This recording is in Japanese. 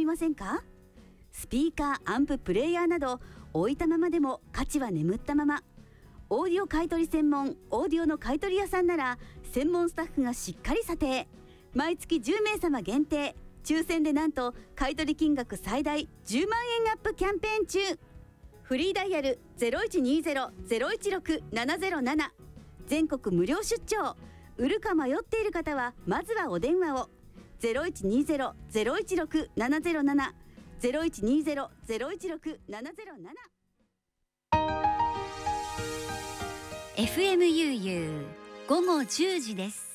ませんか？スピーカー、アンプ、プレイヤーなど置いたままでも価値は眠ったまま。オーディオ買取専門オーディオの買取屋さんなら専門スタッフがしっかり査定。毎月10名様限定、抽選でなんと買取金額最大10万円アップキャンペーン中。フリーダイヤル 0120-016-707、 全国無料出張。売るか迷っている方はまずはお電話を。 0120-016-707、 0120-016-707。 FMUU 午後10時です。